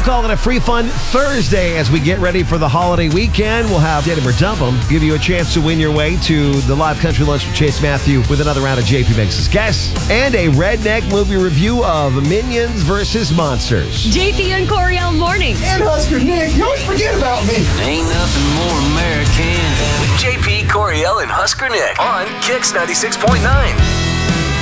call it a free fun Thursday as we get ready for the holiday weekend. We'll have Datum or Dump 'em give you a chance to win your way to the live country lunch with Chase Matthew with another round of JP Makes Guess and a redneck movie review of Minions versus Monsters. JP and Coriel mornings. And Husker Nick, you always forget about me. Ain't nothing more American with JP, Coriel, and Husker Nick on Kix 96.9.